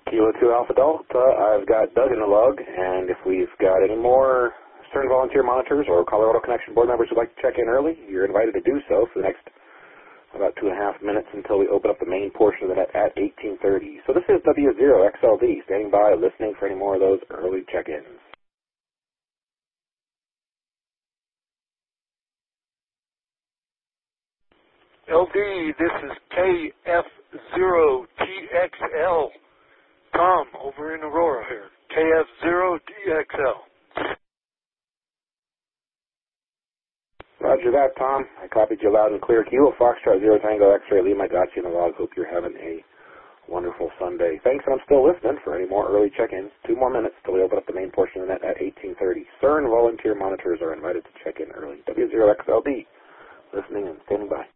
Kilo 2 Alpha Delta, I've got Doug in the log, and if we've got any more CERN volunteer monitors or Colorado Connection board members who'd like to check in early, you're invited to do so for the next about 2.5 minutes until we open up the main portion of the net at 1830. So this is W0XLD, standing by, listening for any more of those early check-ins. LD, this is KF0TXL. Tom, over in Aurora here. KF0TXL. Roger that, Tom. I copied you loud and clear. Kilo Foxtrot 0 Tango X-Ray Lima, got you in the log. Hope you're having a wonderful Sunday. Thanks, and I'm still listening for any more early check-ins. 2 more minutes till we open up the main portion of the net at 1830. CERN volunteer monitors are invited to check in early. W0XLD, listening and standing by.